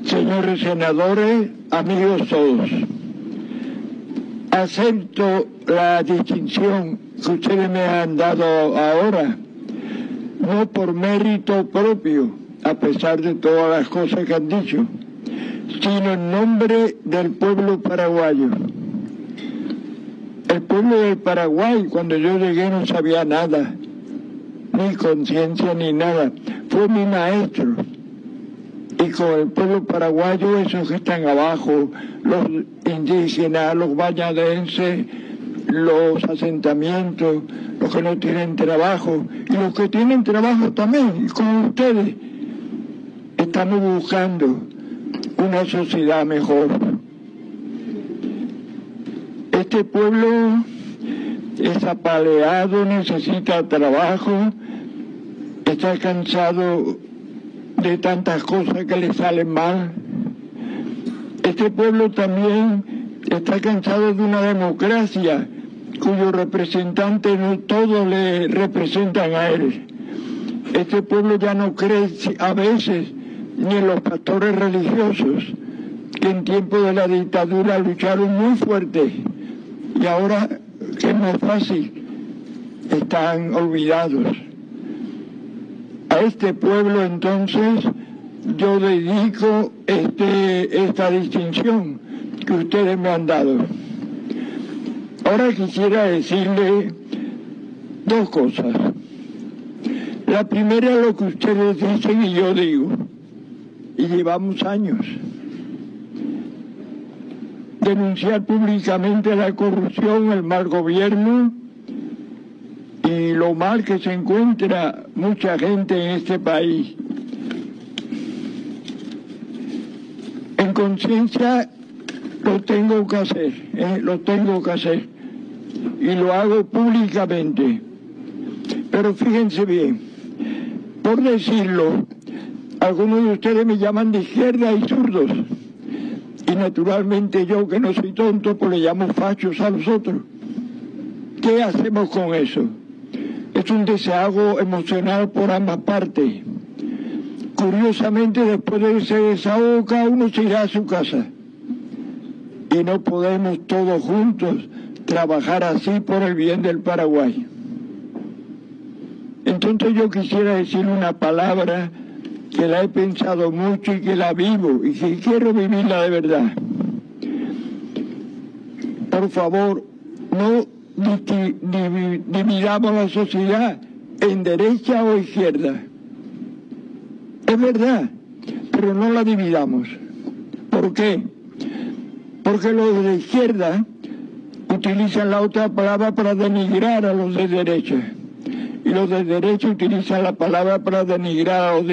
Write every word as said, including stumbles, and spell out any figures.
señores senadores, amigos todos, acepto la distinción que ustedes me han dado ahora, no por mérito propio, a pesar de todas las cosas que han dicho, sino en nombre del pueblo paraguayo. El pueblo del Paraguay, cuando yo llegué, no sabía nada, ni conciencia ni nada. Fue mi maestro. Y con el pueblo paraguayo, esos que están abajo, los indígenas, los bañadenses, los asentamientos, los que no tienen trabajo, y los que tienen trabajo también, y como ustedes, estamos buscando una sociedad mejor. Este pueblo es apaleado, necesita trabajo, está cansado de tantas cosas que le salen mal. Este pueblo también está cansado de una democracia cuyos representantes no todos le representan a él. Este pueblo ya no cree a veces ni en los pastores religiosos, que en tiempo de la dictadura lucharon muy fuerte y ahora, que es más fácil, están olvidados. A este pueblo entonces yo dedico este, esta distinción que ustedes me han dado. Ahora quisiera decirle dos cosas. La primera es lo que ustedes dicen y yo digo, y llevamos años. Denunciar públicamente la corrupción, el mal gobierno y lo mal que se encuentra mucha gente en este país. En conciencia lo tengo que hacer, ¿eh? lo tengo que hacer y lo hago públicamente. Pero fíjense bien, por decirlo, algunos de ustedes me llaman de izquierda y zurdos. Y naturalmente yo, que no soy tonto, pues le llamo fachos a los otros. ¿Qué hacemos con eso? Es un desahogo emocional por ambas partes. Curiosamente, después de ese desahogo, cada uno se irá a su casa. Y no podemos todos juntos trabajar así por el bien del Paraguay. Entonces yo quisiera decir una palabra que la he pensado mucho y que la vivo y que quiero vivirla de verdad. Por favor, no dividamos la sociedad en derecha o izquierda. Es verdad, pero no la dividamos. ¿Por qué? Porque los de izquierda utilizan la otra palabra para denigrar a los de derecha. Y los de derecha utilizan la palabra para denigrar a los de